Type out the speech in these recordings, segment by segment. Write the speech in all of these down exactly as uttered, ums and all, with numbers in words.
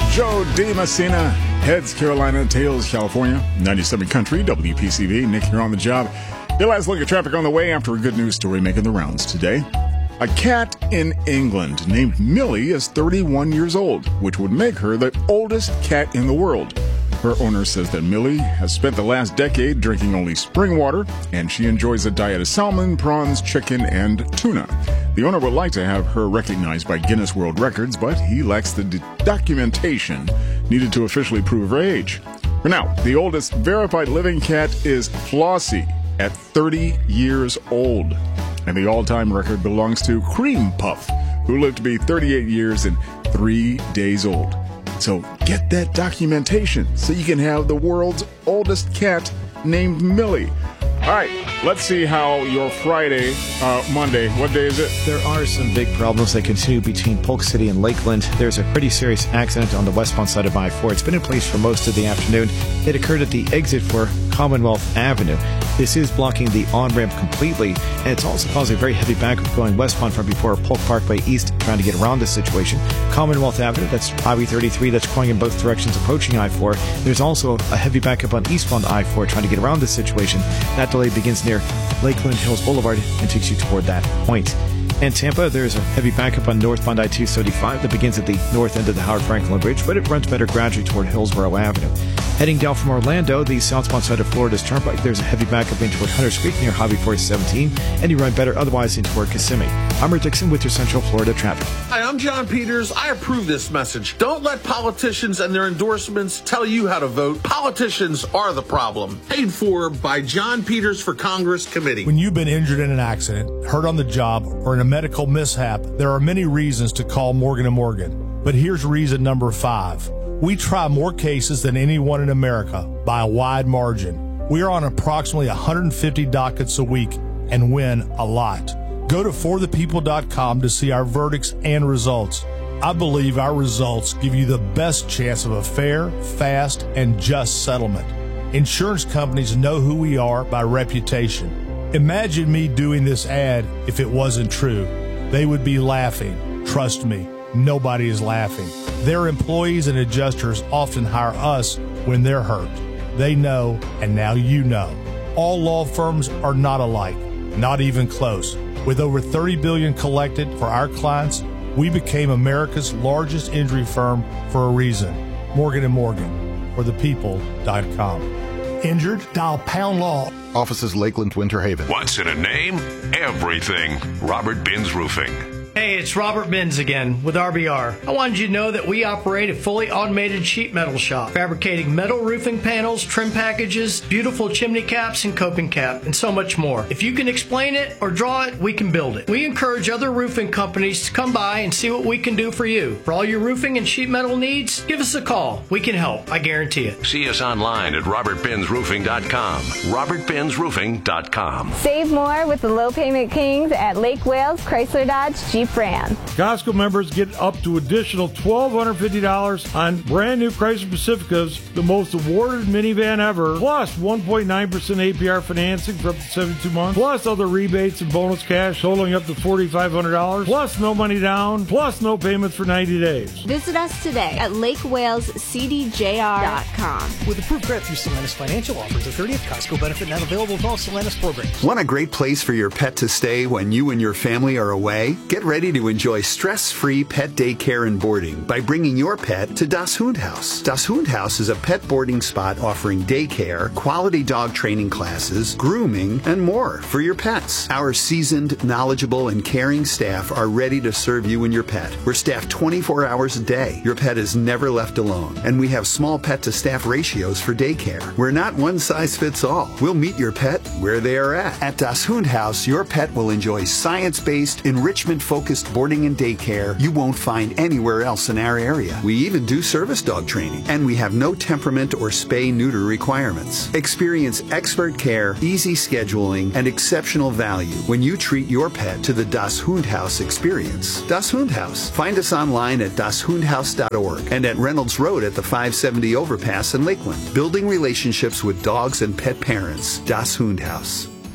Joe DiMessina heads Carolina, tails California. ninety-seven Country, W P C V. Nick here on the job. Your last look at traffic on the way after a good news story making the rounds today. A cat in England named Millie is thirty-one years old, which would make her the oldest cat in the world. Her owner says that Millie has spent the last decade drinking only spring water, and she enjoys a diet of salmon, prawns, chicken, and tuna. The owner would like to have her recognized by Guinness World Records, but he lacks the d- documentation needed to officially prove her age. For now, the oldest verified living cat is Flossie at thirty years old. And the all-time record belongs to Cream Puff, who lived to be thirty-eight years and three days old. So get that documentation so you can have the world's oldest cat named Millie. All right, let's see how your Friday, uh, Monday, what day is it? There are some big problems that continue between Polk City and Lakeland. There's a pretty serious accident on the westbound side of I four. It's been in place for most of the afternoon. It occurred at the exit for Commonwealth Avenue. This is blocking the on-ramp completely, and it's also causing a very heavy backup going westbound from before Polk Parkway East, trying to get around this situation. Commonwealth Avenue, that's Highway thirty-three, that's going in both directions approaching I four. There's also a heavy backup on eastbound I four trying to get around this situation. That delay begins near Lakeland Hills Boulevard and takes you toward that point. In Tampa, there's a heavy backup on northbound I two thirty-five that begins at the north end of the Howard Franklin Bridge, but it runs better gradually toward Hillsborough Avenue. Heading down from Orlando, the southbound side of Florida's Turnpike, there's a heavy backup in toward Hunters Creek near Highway four seventeen, and you run better otherwise in toward Kissimmee. I'm Rick Dixon with your Central Florida traffic. Hi, I'm John Peters. I approve this message. Don't let politicians and their endorsements tell you how to vote. Politicians are the problem. Paid for by John Peters for Congress Committee. When you've been injured in an accident, hurt on the job, or in a medical mishap, there are many reasons to call Morgan and Morgan. But here's reason number five. We try more cases than anyone in America by a wide margin. We are on approximately one hundred fifty dockets a week and win a lot. Go to for the people dot com to see our verdicts and results. I believe our results give you the best chance of a fair, fast, and just settlement. Insurance companies know who we are by reputation. Imagine me doing this ad if it wasn't true. They would be laughing. Trust me, nobody is laughing. Their employees and adjusters often hire us when they're hurt. They know, and now you know. All law firms are not alike, not even close. With over thirty billion dollars collected for our clients, we became America's largest injury firm for a reason. Morgan and Morgan, for the people dot com. Injured? Dial pound law. Offices Lakeland, Winter Haven. What's in a name? Everything. Robert Binns Roofing. Hey, it's Robert Binns again with R B R. I wanted you to know that we operate a fully automated sheet metal shop, fabricating metal roofing panels, trim packages, beautiful chimney caps and coping cap, and so much more. If you can explain it or draw it, we can build it. We encourage other roofing companies to come by and see what we can do for you. For all your roofing and sheet metal needs, give us a call. We can help, I guarantee it. See us online at robert binns roofing dot com. robert binns roofing dot com. Save more with the low payment kings at Lake Wales Chrysler Dodge Jeep Ram. Costco members get up to additional one thousand two hundred fifty dollars on brand new Chrysler Pacificas, the most awarded minivan ever, plus one point nine percent A P R financing for up to seventy-two months, plus other rebates and bonus cash totaling up to four thousand five hundred dollars, plus no money down, plus no payments for ninety days. Visit us today at lake wales c d j r dot com. With approved credit through Solanus Financial offers, the thirtieth Costco benefit now available with all Solanus programs. Want a great place for your pet to stay when you and your family are away? Get ready to enjoy stress-free pet daycare and boarding by bringing your pet to Das Hundhaus. Das Hundhaus is a pet boarding spot offering daycare, quality dog training classes, grooming, and more for your pets. Our seasoned, knowledgeable, and caring staff are ready to serve you and your pet. We're staffed twenty-four hours a day. Your pet is never left alone, and we have small pet-to-staff ratios for daycare. We're not one size fits all. We'll meet your pet where they are at. At Das Hundhaus, your pet will enjoy science-based, enrichment-focused boarding and daycare you won't find anywhere else in our area. We even do service dog training, and we have no temperament or spay-neuter requirements. Experience expert care, easy scheduling, and exceptional value when you treat your pet to the Das Hundhaus experience. Das Hundhaus. Find us online at das hundhaus dot org and at Reynolds Road at the five seventy overpass in Lakeland. Building relationships with dogs and pet parents. Das Hundhaus.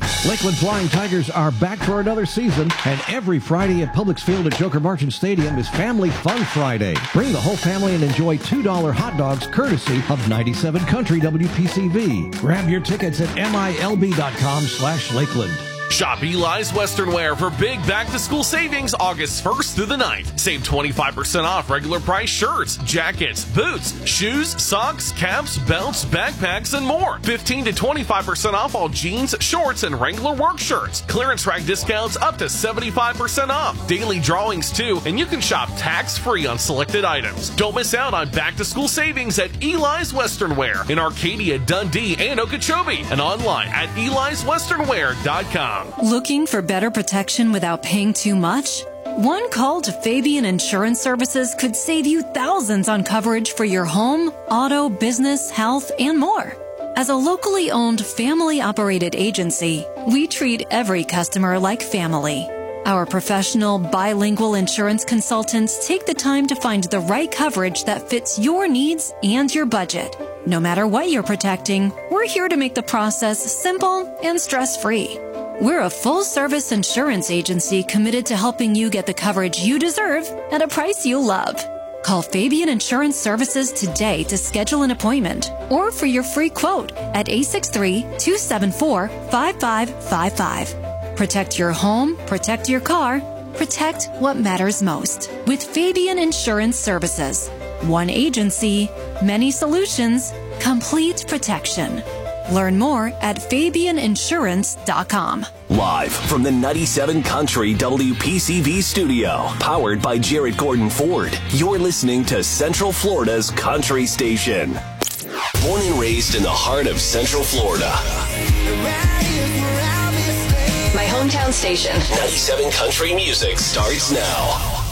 Lakeland Flying Tigers are back for another season, and every Friday at Publix Field at Joker Marchant Stadium is Family Fun Friday. Bring the whole family and enjoy two dollar hot dogs courtesy of ninety-seven Country W P C V. Grab your tickets at milb.com slash Lakeland. Shop Eli's Western Wear for big back-to-school savings August first through the ninth. Save twenty-five percent off regular price shirts, jackets, boots, shoes, socks, caps, belts, backpacks, and more. fifteen to twenty-five percent off all jeans, shorts, and Wrangler work shirts. Clearance rack discounts up to seventy-five percent off. Daily drawings too, and you can shop tax-free on selected items. Don't miss out on back-to-school savings at Eli's Western Wear in Arcadia, Dundee, and Okeechobee, and online at elis western wear dot com. Looking for better protection without paying too much? One call to Fabian Insurance Services could save you thousands on coverage for your home, auto, business, health, and more. As a locally owned, family-operated agency, we treat every customer like family. Our professional, bilingual insurance consultants take the time to find the right coverage that fits your needs and your budget. No matter what you're protecting, we're here to make the process simple and stress-free. We're a full-service insurance agency committed to helping you get the coverage you deserve at a price you love. Call Fabian Insurance Services today to schedule an appointment or for your free quote at eight six three, two seven four, five five five five. Protect your home, protect your car, protect what matters most with Fabian Insurance Services. One agency, many solutions, complete protection. Learn more at fabian insurance dot com. Live from the ninety-seven Country W P C V studio, powered by Jarrett Gordon Ford, you're listening to Central Florida's country station. Born and raised in the heart of Central Florida. My hometown station. ninety-seven Country Music starts now.